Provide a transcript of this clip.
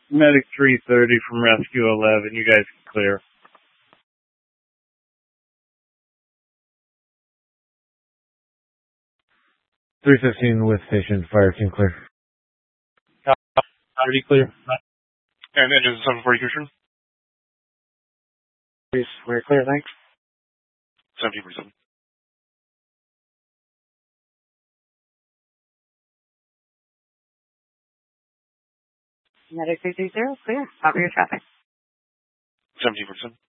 Medic 330 from Rescue 11. You guys can clear. 315 with patient. Fire team clear. Already clear. And engine 740 Houston. Please, we're clear, thanks. 1747. Medic 330, clear. Stop your traffic. 1747.